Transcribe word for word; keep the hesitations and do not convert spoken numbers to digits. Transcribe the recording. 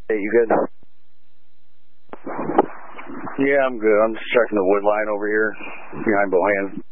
Hey, you good? Yeah, I'm good. I'm just checking the wood line over here behind Bohan.